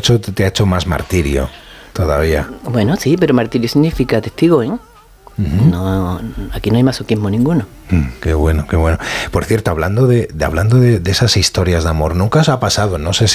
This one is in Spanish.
te ha hecho más martirio todavía. Bueno, sí, pero martirio significa testigo, ¿eh? No, aquí no hay masoquismo ninguno. Qué bueno, qué bueno. Por cierto, hablando de esas historias de amor, nunca os ha pasado, no sé